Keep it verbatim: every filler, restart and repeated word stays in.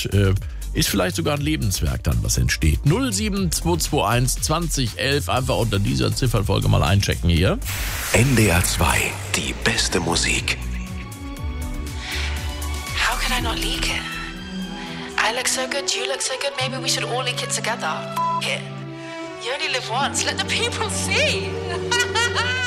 und äh, ist vielleicht sogar ein Lebenswerk dann, was entsteht. null sieben zwei zwei eins zwanzig elf, einfach unter dieser Ziffernfolge mal einchecken hier. N D R zwei, die beste Musik. How can I not leak it? I look so good, you look so good, maybe we should all leak it together. F- it. You only live once, let the people see.